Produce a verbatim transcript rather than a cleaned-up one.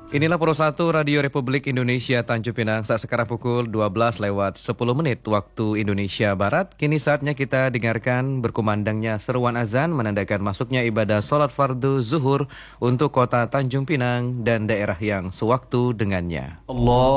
Inilah Pro satu Radio Republik Indonesia Tanjung Pinang. Saat sekarang pukul dua belas lewat sepuluh menit waktu Indonesia Barat. Kini saatnya kita dengarkan berkumandangnya seruan azan menandakan masuknya ibadah sholat fardu zuhur untuk kota Tanjung Pinang dan daerah yang sewaktu dengannya. Allah